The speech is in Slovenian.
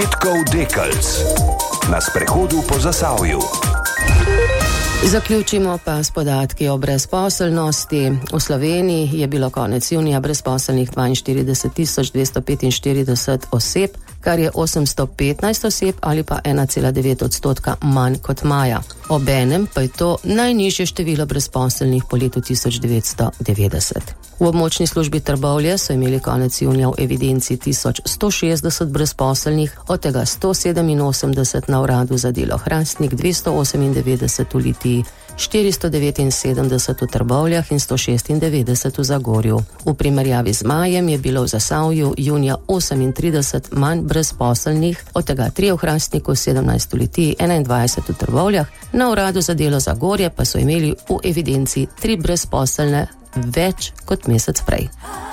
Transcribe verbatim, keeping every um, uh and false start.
Petkov Dekelc na sprehodu po Zasavju. Zaključimo pa s podatki o brezposelnosti. V Sloveniji je bilo konec junija brezposelnih dvainštirideset tisoč dvesto petinštirideset oseb, kar je osemsto petnajst oseb ali pa ena cela devet odstotka manj kot maja. Obenem pa je to najnižje število brezposelnih po letu tisoč devetsto devetdeset. V območni službi Trbovlje so imeli konec junija v evidenci tisoč sto šestdeset brezposelnih, od tega sto sedeminosemdeset na uradu za delo Hrastnik, dvesto osemindevetdeset v Litiji, štiristo devetinsedemdeset v Trbovljah in sto šestindevetdeset v Zagorju. V primerjavi z majem je bilo v Zasavju junija osemintrideset manj brezposelnih, od tega trije v Hrastniku, sedemnajst v Litiji, enaindvajset v Trbovljah, na uradu za delo Zagorje pa so imeli v evidenci tri brezposelne več kot mesec prej.